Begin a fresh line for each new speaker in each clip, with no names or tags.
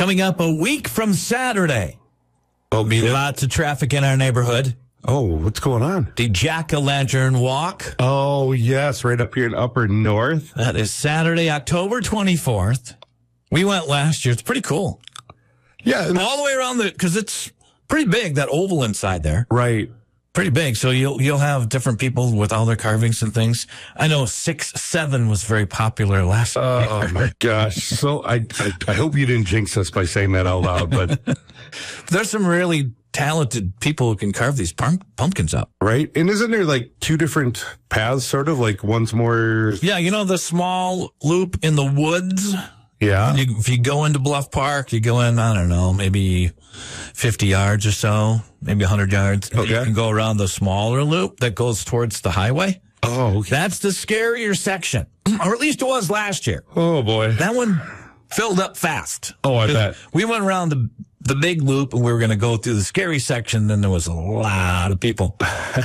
coming up a week from Saturday.
There'll
be lots of traffic in our neighborhood.
Oh, what's going on?
The Jack-o'-lantern walk.
Oh, yes, right up here in Upper North.
That is Saturday, October 24th. We went last year. It's pretty cool.
Yeah.
All the way around because it's pretty big, that oval inside there.
Right.
Pretty big. So you'll have different people with all their carvings and things. I know 6-7 was very popular last year.
Oh, my gosh. So I hope you didn't jinx us by saying that out loud, but
there's some really talented people who can carve these pumpkins up.
Right. And isn't there like two different paths, sort of like one's more?
Yeah. You know, the small loop in the woods.
Yeah.
If you go into Bluff Park, you go in, I don't know, maybe 50 yards or so, maybe 100 yards.
Okay.
You can go around the smaller loop that goes towards the highway.
Oh, okay.
That's the scarier section, or at least it was last year.
Oh, boy.
That one filled up fast.
Oh, I bet.
We went around the big loop and we were going to go through the scary section. Then there was a lot of people.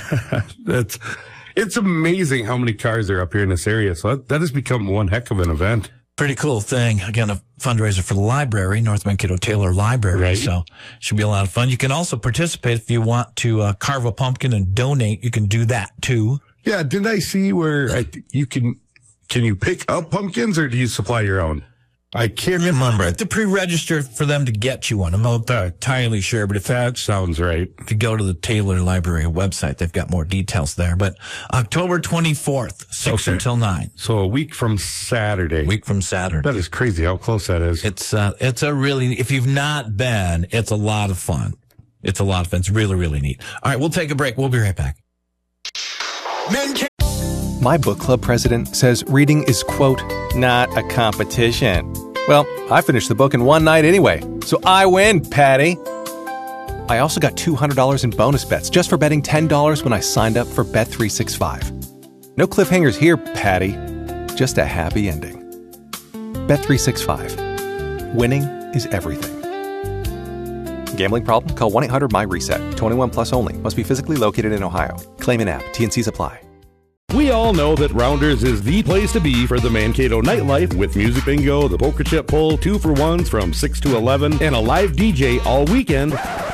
It's amazing how many cars are up here in this area. So that has become one heck of an event.
Pretty cool thing. Again, a fundraiser for the library, North Mankato Taylor Library.
Right.
So it should be a lot of fun. You can also participate if you want to carve a pumpkin and donate. You can do that too.
Yeah. Didn't I see where you can you pick up pumpkins or do you supply your own? I can't remember.
You have to pre-register for them to get you one. I'm not entirely sure, but
that sounds right.
If you go to the Taylor Library website, they've got more details there. But October 24th, 6 until 9.
So a week from Saturday.
That
is crazy how close that is.
It's a really, if you've not been, it's a lot of fun. It's really, really neat. All right, we'll take a break. We'll be right back.
My book club president says reading is, quote, not a competition. Well, I finished the book in one night anyway, so I win, Patty. I also got $200 in bonus bets just for betting $10 when I signed up for Bet365. No cliffhangers here, Patty. Just a happy ending. Bet365. Winning is everything. Gambling problem? Call 1-800-MY-RESET. 21 plus only. Must be physically located in Ohio. Claim in app. T&Cs apply.
We all know that Rounders is the place to be for the Mankato nightlife with music bingo, the poker chip pull, 2-for-1s from 6 to 11, and a live DJ all weekend.